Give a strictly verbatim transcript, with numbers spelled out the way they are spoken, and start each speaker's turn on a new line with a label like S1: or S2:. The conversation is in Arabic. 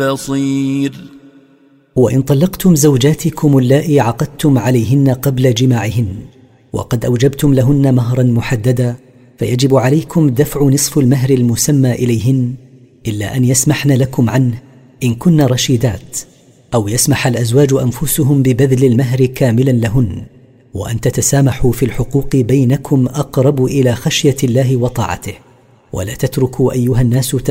S1: بصير.
S2: وإن طلقتم زوجاتكم اللائي عقدتم عليهن قبل جماعهن وقد أوجبتم لهن مهرا محددا فيجب عليكم دفع نصف المهر المسمى إليهن إلا أن يسمحن لكم عنه إن كن رشيدات، أو يسمح الأزواج أنفسهم ببذل المهر كاملا لهن، وأن تتسامحوا في الحقوق بينكم أقرب إلى خشية الله وطاعته. ولا تتركوا أيها الناس